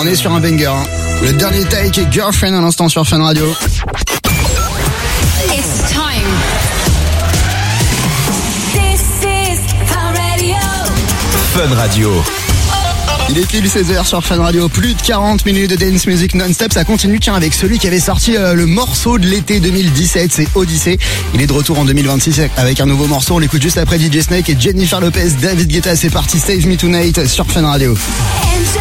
On est sur un banger. Hein. Le dernier take et Girlfriend à l'instant sur Fun Radio. It's time. This is Fun Radio. Fun Radio. Il est pile 16h sur Fun Radio, plus de 40 minutes de dance music non-stop, ça continue tiens avec celui qui avait sorti le morceau de l'été 2017, c'est Odyssey. Il est de retour en 2026 avec un nouveau morceau, on l'écoute juste après DJ Snake et Jennifer Lopez, David Guetta, c'est parti, Save Me Tonight sur Fun Radio. Enjoy